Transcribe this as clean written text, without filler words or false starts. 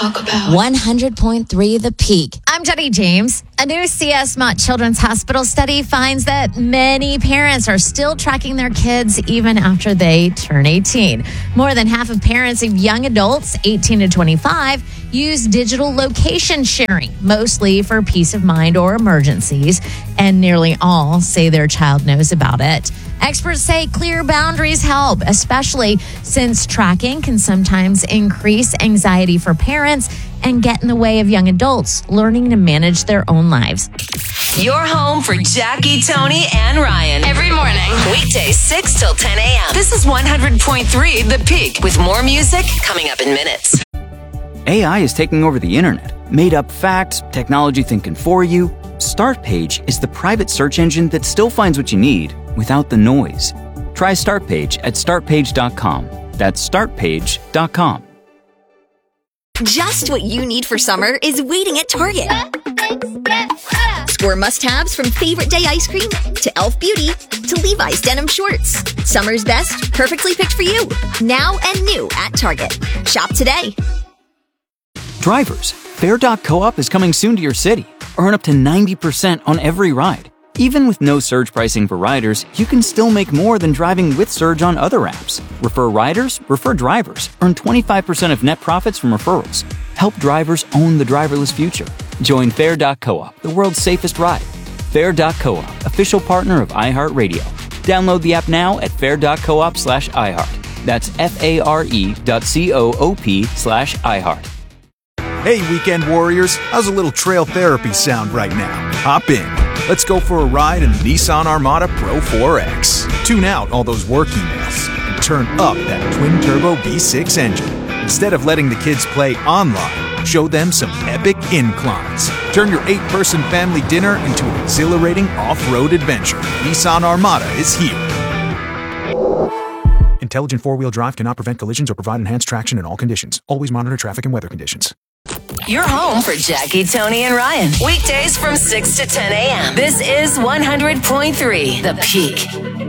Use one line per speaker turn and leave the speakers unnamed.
talk about.
100.3 The Peak.
I'm Jenny James. A new CS Mott Children's Hospital study finds that many parents are still tracking their kids even after they turn 18. More than half of parents of young adults, 18 to 25, use digital location sharing, mostly for peace of mind or emergencies, and nearly all say their child knows about it. Experts say clear boundaries help, especially since tracking can sometimes increase anxiety for parents and get in the way of young adults learning to manage their own lives.
Your home for Jackie, Tony, and Ryan. Every morning. Weekdays 6 till 10 a.m. This is 100.3 The Peak with more music coming up in minutes.
AI is taking over the internet. Made up facts, technology thinking for you. Startpage is the private search engine that still finds what you need without the noise. Try Startpage at startpage.com. That's startpage.com.
Just what you need for summer is waiting at Target. Score must-haves from Favorite Day ice cream to Elf Beauty to Levi's denim shorts. Summer's best, perfectly picked for you. Now and new at Target. Shop today.
Drivers, Fair.coop is coming soon to your city. Earn up to 90% on every ride. Even with no surge pricing for riders, you can still make more than driving with Surge on other apps. Refer riders, refer drivers. Earn 25% of net profits from referrals. Help drivers own the driverless future. Join Fair.coop, the world's safest ride. Fair.coop, official partner of iHeartRadio. Download the app now at fair.coop/iHeart. That's FARE.coop/iHeart.
Hey, weekend warriors, how's a little trail therapy sound right now? Hop in. Let's go for a ride in the Nissan Armada Pro 4X. Tune out all those work emails and turn up that twin-turbo V6 engine. Instead of letting the kids play online, show them some epic inclines. Turn your 8-person family dinner into an exhilarating off-road adventure. Nissan Armada is here. Intelligent four-wheel drive cannot prevent collisions or provide enhanced traction in all conditions. Always monitor traffic and weather conditions.
Your home for Jackie, Tony, and Ryan. Weekdays from 6 to 10 a.m. This is 100.3 The Peak.